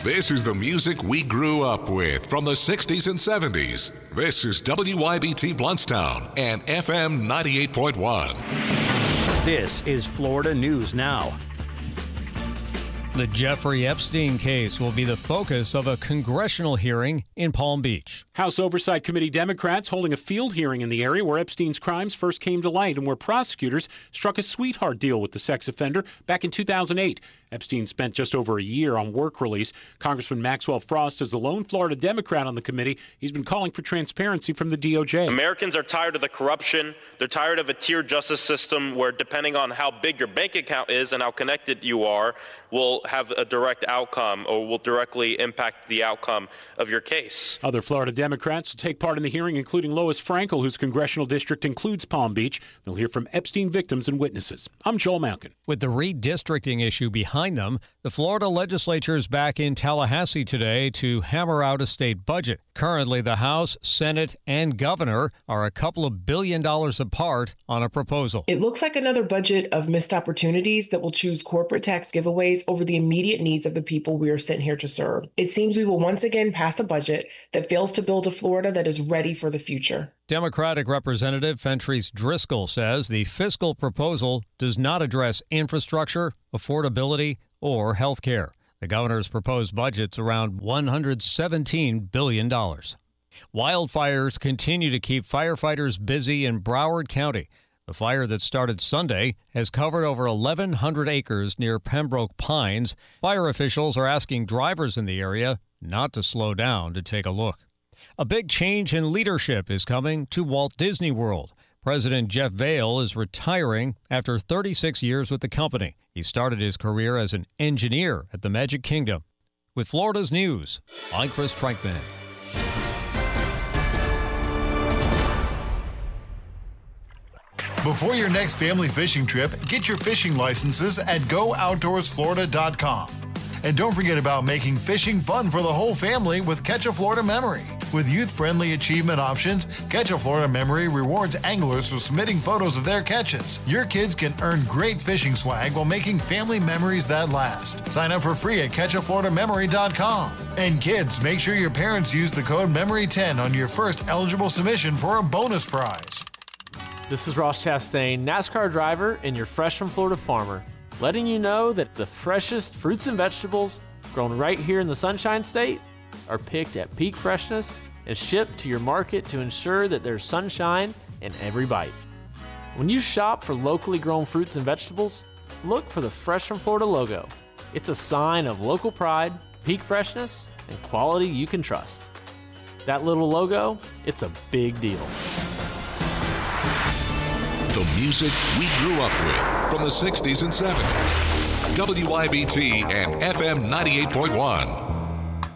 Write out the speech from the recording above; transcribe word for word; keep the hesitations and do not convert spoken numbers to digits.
This is the music we grew up with from the sixties and seventies. This is W Y B T Bluntstown and F M ninety-eight point one. This is Florida News Now. The Jeffrey Epstein case will be the focus of a congressional hearing in Palm Beach. House Oversight Committee Democrats holding a field hearing in the area where Epstein's crimes first came to light and where prosecutors struck a sweetheart deal with the sex offender back in two thousand eight. Epstein spent just over a year on work release. Congressman Maxwell Frost is the lone Florida Democrat on the committee. He's been calling for transparency from the D O J. Americans are tired of the corruption. They're tired of a tiered justice system where, depending on how big your bank account is and how connected you are, will have a direct outcome or will directly impact the outcome of your case. Other Florida Democrats will take part in the hearing, including Lois Frankel, whose congressional district includes Palm Beach. They'll hear from Epstein victims and witnesses. I'm Joel Malkin. With the redistricting issue behind them, the Florida legislature is back in Tallahassee today to hammer out a state budget. Currently, the House, Senate, and governor are a couple of billion dollars apart on a proposal. It looks like another budget of missed opportunities that will choose corporate tax giveaways over the immediate needs of the people we are sent here to serve. It seems we will once again pass a budget that fails to build a Florida that is ready for the future. Democratic Representative Fentrice Driscoll says the fiscal proposal does not address infrastructure, affordability, or health care. The governor's proposed budget's around one hundred seventeen billion dollars. Wildfires continue to keep firefighters busy in Broward County. The fire that started Sunday has covered over eleven hundred acres near Pembroke Pines. Fire officials are asking drivers in the area not to slow down to take a look. A big change in leadership is coming to Walt Disney World. President Jeff Vail is retiring after thirty-six years with the company. He started his career as an engineer at the Magic Kingdom. With Florida's News, I'm Chris Trankman. Before your next family fishing trip, get your fishing licenses at go outdoors florida dot com. And don't forget about making fishing fun for the whole family with Catch a Florida Memory. With youth-friendly achievement options, Catch a Florida Memory rewards anglers for submitting photos of their catches. Your kids can earn great fishing swag while making family memories that last. Sign up for free at catch a florida memory dot com. And kids, make sure your parents use the code memory ten on your first eligible submission for a bonus prize. This is Ross Chastain, NASCAR driver and your Fresh from Florida farmer, letting you know that the freshest fruits and vegetables grown right here in the Sunshine State are picked at peak freshness and shipped to your market to ensure that there's sunshine in every bite. When you shop for locally grown fruits and vegetables, look for the Fresh from Florida logo. It's a sign of local pride, peak freshness, and quality you can trust. That little logo, it's a big deal. The music we grew up with from the sixties and seventies. W Y B T and F M ninety-eight point one.